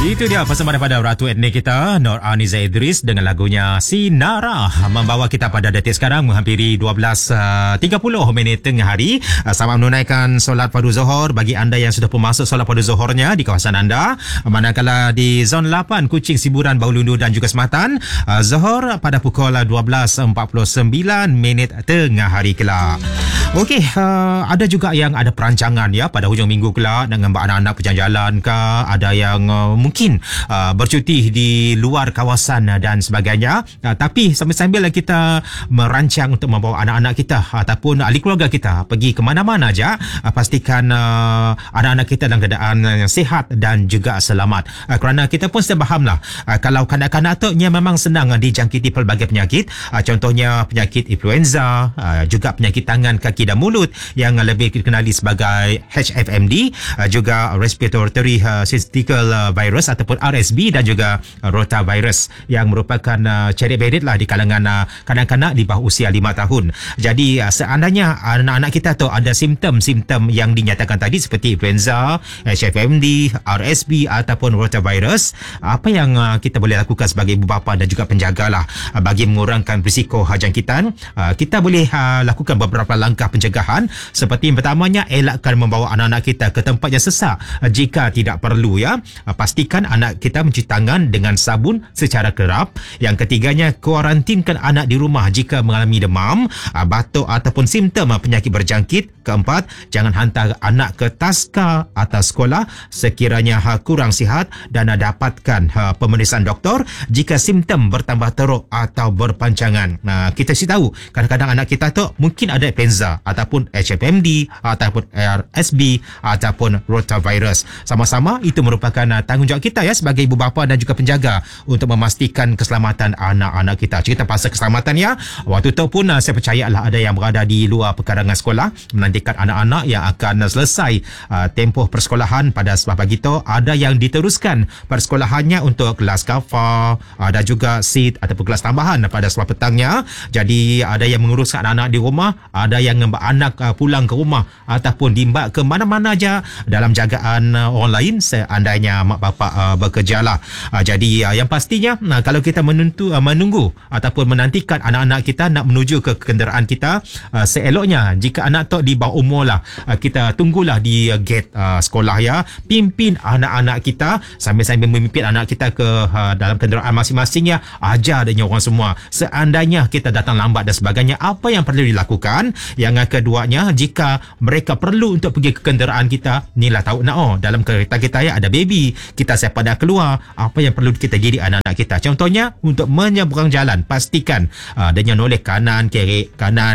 Itu dia bersama daripada Ratu Etnik kita Nur Aniza Idris dengan lagunya Sinara, membawa kita pada detik sekarang menghampiri 12.30 minit tengah hari. Selamat menunaikan solat fardu Zuhur bagi anda yang sudah pun masuk solat fardu Zuhurnya di kawasan anda. Manakala di zon 8 Kuching, Siburan, Baulundu dan juga Sematan, Zuhur pada pukul 12.49 minit tengah hari kelak. Okey, ada juga yang ada perancangan ya pada hujung minggu kelak dengan anak-anak berjalan-jalan ke, ada yang mungkin bercuti di luar kawasan dan sebagainya. Tapi sambil-sambil kita merancang untuk membawa anak-anak kita ataupun ahli keluarga kita pergi ke mana-mana aja, pastikan anak-anak kita dalam keadaan yang sihat dan juga selamat. Kerana kita pun sudah fahamlah, kalau kanak-kanak tu memang senang dijangkiti pelbagai penyakit, contohnya penyakit influenza, juga penyakit tangan, kaki dan mulut yang lebih dikenali sebagai HFMD, juga respiratory syncytial virus ataupun RSV, dan juga rotavirus yang merupakan cerit-berit lah di kalangan kanak-kanak di bawah usia 5 tahun. Jadi seandainya anak-anak kita tu ada simptom-simptom yang dinyatakan tadi seperti influenza, HFMD, RSV ataupun rotavirus, apa yang kita boleh lakukan sebagai ibu bapa dan juga penjaga lah bagi mengurangkan risiko jangkitan? Kita boleh lakukan beberapa langkah pencegahan. Seperti yang pertamanya, elakkan membawa anak-anak kita ke tempat yang sesak jika tidak perlu ya. Pastikan anak kita mencuci tangan dengan sabun secara kerap. Yang ketiganya, kuarantinkan anak di rumah jika mengalami demam, batuk ataupun simptom penyakit berjangkit. Keempat, jangan hantar anak ke taska atau sekolah sekiranya kurang sihat, dan dapatkan pemeriksaan doktor jika simptom bertambah teruk atau berpanjangan. Kita sih tahu kadang-kadang anak kita tu mungkin ada influenza ataupun HFMD ataupun RSV ataupun rotavirus. Sama-sama itu merupakan tanggungjawab kita ya sebagai ibu bapa dan juga penjaga untuk memastikan keselamatan anak-anak kita. Cerita pasal keselamatan ya, waktu tu pun saya percayalah ada yang berada di luar pekarangan sekolah menantikan anak-anak yang akan selesai tempoh persekolahan pada sebelah pagi tu. Ada yang diteruskan persekolahannya untuk kelas kafa, ada juga seat ataupun kelas tambahan pada sebelah petangnya. Jadi ada yang menguruskan anak-anak di rumah, ada yang membawa anak pulang ke rumah ataupun diimbak ke mana-mana aja dalam jagaan orang lain seandainya mak bapak bekerja lah. Jadi yang pastinya kalau kita menunggu ataupun menantikan anak-anak kita nak menuju ke kenderaan kita, seeloknya jika anak tu di bawah umur lah, kita tunggulah di gate sekolah ya. Pimpin anak-anak kita sambil-sambil memimpin anak kita ke dalam kenderaan masing-masing ya. Ajar adanya orang semua. Seandainya kita datang lambat dan sebagainya, apa yang perlu dilakukan? Yang keduanya, jika mereka perlu untuk pergi ke kenderaan kita, inilah tahu nak dalam kereta kita ya ada baby, kita siapa dah keluar, apa yang perlu kita didik anak-anak kita? Contohnya untuk menyeberang jalan, pastikan adanya noleh kanan kiri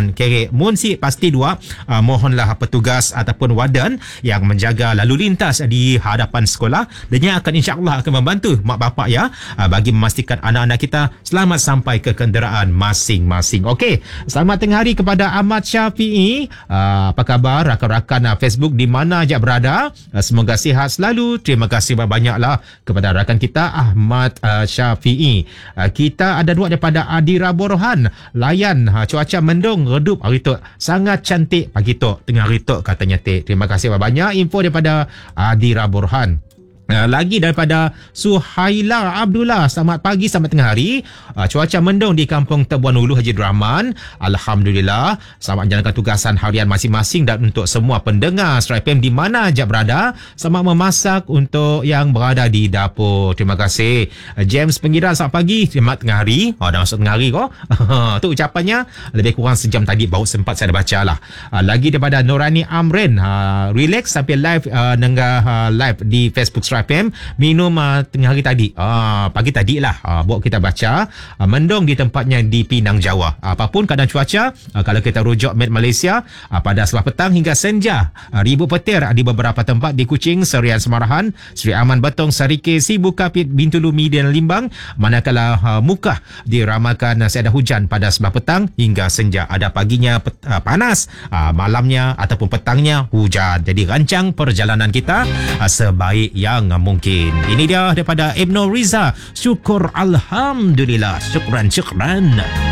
munsi pasti dua. Mohonlah petugas ataupun warden yang menjaga lalu lintas di hadapan sekolah, dan yang akan insya-Allah akan membantu mak bapak ya bagi memastikan anak-anak kita selamat sampai ke kenderaan masing-masing. Okey, selamat tengah hari kepada Ahmad Syafi'i. Apa khabar rakan-rakan Facebook di mana aja berada? Semoga sihat selalu. Terima kasih banyaklah kepada rakan kita Ahmad Syafi'i. Kita ada dua daripada Adira Borhan. Layan cuaca mendung redup hari tu. Sangat cantik pagi tu. Tengah hari tu katanya Tek. Terima kasih banyak info daripada Adira Borhan. Lagi daripada Suhaila Abdullah, selamat pagi, selamat tengah hari. Cuaca mendung di Kampung Tebuan Hulu Haji Rahman. Alhamdulillah. Selamat menjalankan tugasan harian masing-masing, dan untuk semua pendengar Straight FM di mana aja berada, selamat memasak untuk yang berada di dapur. Terima kasih. James Pengiran, selamat pagi, selamat tengah hari. Dah masuk tengah hari kau. Tu ucapannya lebih kurang sejam tadi baru sempat saya dah baca lah. Lagi daripada Norani Amren, relax sampai live live di Facebook Straight FM. Minum tengah hari tadi, pagi tadi lah buat kita baca. Mendung di tempatnya di Pinang Jawa. Apapun keadaan cuaca, kalau kita rujuk Met Malaysia, pada sebelah petang hingga senja, ribu petir di beberapa tempat di Kuching, Serian Semarahan, Seri Aman Betong, Sarike, Sibu Kapit, Bintulu, dan Limbang. Manakala Mukah diramalkan ada hujan pada sebelah petang hingga senja. Ada paginya panas, malamnya ataupun petangnya hujan. Jadi rancang perjalanan kita sebaik yang mungkin. Ini dia daripada Ibnu Riza. Syukur, alhamdulillah. Syukran.